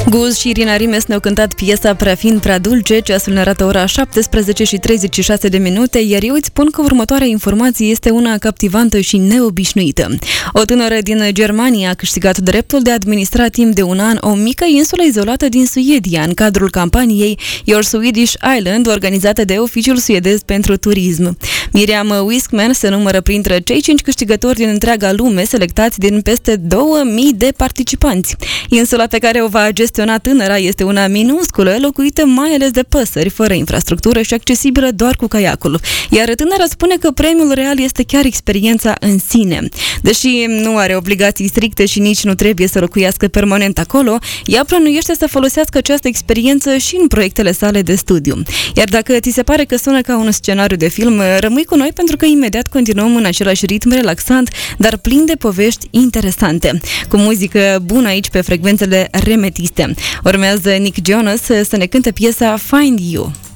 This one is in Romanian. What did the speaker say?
Guz și Irina Rimes ne-au cântat piesa Prea fiind prea dulce, ceasul ne arată ora 17:36, iar eu îți spun că următoarea informație este una captivantă și neobișnuită. O tânără din Germania a câștigat dreptul de a administra timp de un an o mică insulă izolată din Suedia, în cadrul campaniei Your Swedish Island, organizată de Oficiul Suedez pentru Turism. Miriam Wiskman se numără printre cei 5 câștigători din întreaga lume, selectați din peste 2000 de participanți. Insula pe care o va gestiona tânăra este una minusculă, locuită mai ales de păsări, fără infrastructură și accesibilă doar cu caiacul. Iar tânăra spune că premiul real este chiar experiența în sine. Deși nu are obligații stricte și nici nu trebuie să locuiască permanent acolo, ea plănuiește să folosească această experiență și în proiectele sale de studiu. Iar dacă ți se pare că sună ca un scenariu de film, rămâi cu noi pentru că imediat continuăm în același ritm relaxant, dar plin de povești interesante. Cu muzică bună aici pe frecvențele remetiste. Urmează Nick Jonas să ne cânte piesa Find You.